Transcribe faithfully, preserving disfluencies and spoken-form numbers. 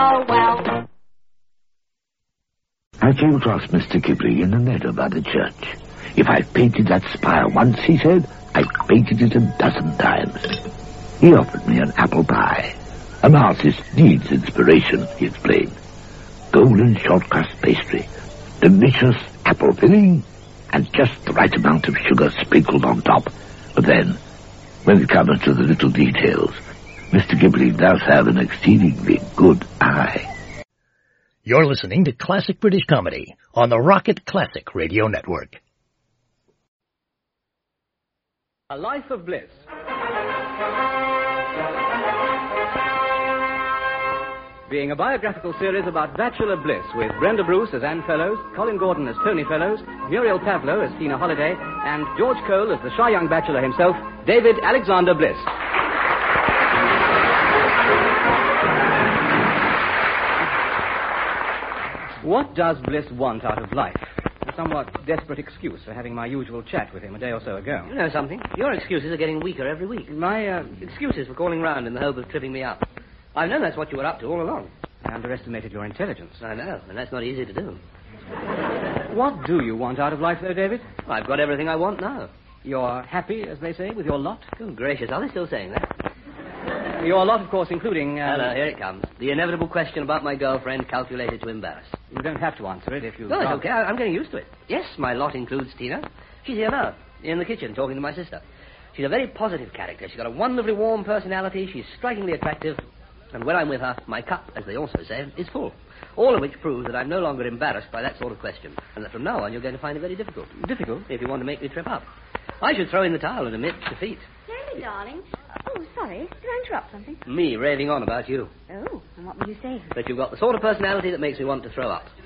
so well. I came across Mister Kipling in the meadow by the church. If I've painted that spire once, he said, I've painted it a dozen times. He offered me an apple pie. An artist needs inspiration, he explained. Golden short crust pastry, delicious apple filling, and just the right amount of sugar sprinkled on top. But then, when it comes to the little details, Mister Kipling does have an exceedingly good eye. You're listening to Classic British Comedy on the Rocket Classic Radio Network. A Life of Bliss. Being a biographical series about bachelor bliss with Brenda Bruce as Anne Fellows, Colin Gordon as Tony Fellows, Muriel Pavlo as Tina Holliday, and George Cole as the shy young bachelor himself, David Alexander Bliss. What does Bliss want out of life? A somewhat desperate excuse for having my usual chat with him a day or so ago. You know something? Your excuses are getting weaker every week. My, uh... Excuses for calling round in the hope of tripping me up. I've known that's what you were up to all along. I underestimated your intelligence. I know, and that's not easy to do. What do you want out of life, though, David? I've got everything I want now. You're happy, as they say, with your lot? Good gracious, are they still saying that? Your lot, of course, including... Um... Hello, here it comes. The inevitable question about my girlfriend calculated to embarrass. You don't have to answer it if you... No, it's okay. I'm getting used to it. Yes, my lot includes Tina. She's here now, in the kitchen, talking to my sister. She's a very positive character. She's got a wonderfully warm personality. She's strikingly attractive. And when I'm with her, my cup, as they also say, is full. All of which proves that I'm no longer embarrassed by that sort of question. And that from now on, you're going to find it very difficult. Difficult? If you want to make me trip up. I should throw in the towel and admit defeat. David, darling. Oh, sorry. Did I interrupt something? Me raving on about you. Oh, and what would you say? That you've got the sort of personality that makes me want to throw up.